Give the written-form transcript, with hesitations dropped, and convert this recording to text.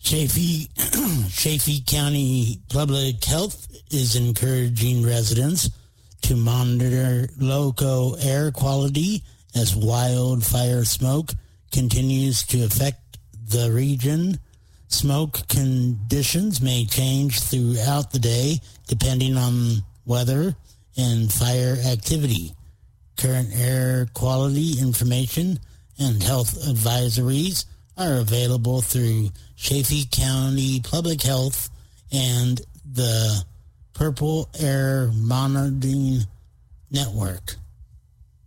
Chaffee County Public Health is encouraging residents to monitor local air quality as wildfire smoke continues to affect the region. Smoke conditions may change throughout the day depending on weather and fire activity. Current air quality information and health advisories are available through Chaffee County Public Health and the Purple Air Monitoring Network.